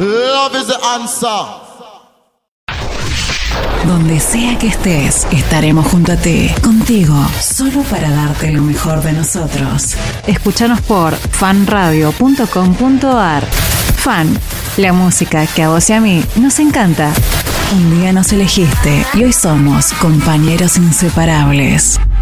Love is the answer. Donde sea que estés, estaremos junto a ti, contigo, solo para darte lo mejor de nosotros. Escúchanos por fanradio.com.ar. Fan, la música que a vos y a mí nos encanta. Un día nos elegiste y hoy somos compañeros inseparables.